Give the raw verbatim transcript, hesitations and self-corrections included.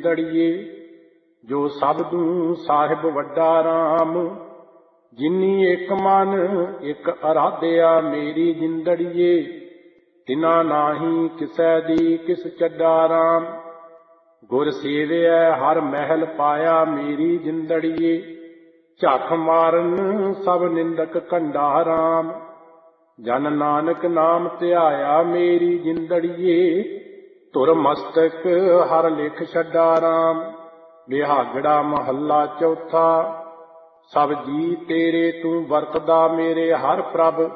ਜਿੰਦੜੀਏ। ਜੋ ਸਬਦੂ ਸਾਹਿਬ ਵੱਡਾ ਰਾਮ, ਜਿਨੀ ਇੱਕ ਮਨ ਇੱਕ ਅਰਾਧਿਆ ਮੇਰੀ ਜਿੰਦੜੀਏ। ਤਿਨਾ ਨਾਹੀ ਕਿਸੈ ਦੀ ਕਿਸ ਚੱਡਾ ਰਾਮ, ਗੁਰ ਸੇਵਿਐ ਹਰ ਮਹਿਲ ਪਾਇਆ ਮੇਰੀ ਜਿੰਦੜੀਏ। ਝੱਖ ਮਾਰਨ ਸਭ ਨਿੰਦਕ ਕੰਡਾ ਰਾਮ, ਜਨ ਨਾਨਕ ਨਾਮ ਧਿਆਇਆ ਮੇਰੀ ਜਿੰਦੜੀਏ। ਧੁਰ ਮਸਤਕ ਹਰ ਲਿਖ ਛੱਡਾ ਰਾਮ, ਬਿਹਾਗੜਾ ਮਹੱਲਾ ਚੌਥਾ। ਸਭ ਜੀ ਤੇਰੇ ਤੂੰ ਵਰਤਦਾ ਮੇਰੇ ਹਰ ਪ੍ਰਭ,